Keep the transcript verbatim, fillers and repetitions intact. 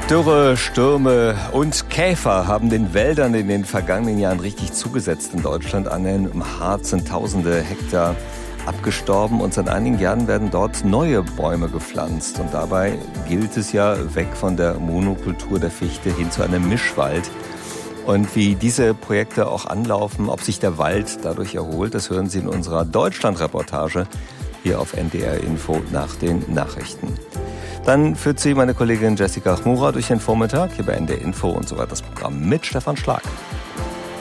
Dürre, Stürme und Käfer haben den Wäldern in den vergangenen Jahren richtig zugesetzt in Deutschland. Allein im Harz sind tausende Hektar abgestorben und seit einigen Jahren werden dort neue Bäume gepflanzt. Und dabei gilt es ja weg von der Monokultur der Fichte hin zu einem Mischwald. Und wie diese Projekte auch anlaufen, ob sich der Wald dadurch erholt, das hören Sie in unserer Deutschland-Reportage hier auf N D R Info nach den Nachrichten. Dann führt Sie meine Kollegin Jessica Chmura durch den Vormittag hier bei N D R Info und so weiter das Programm mit Stefan Schlag.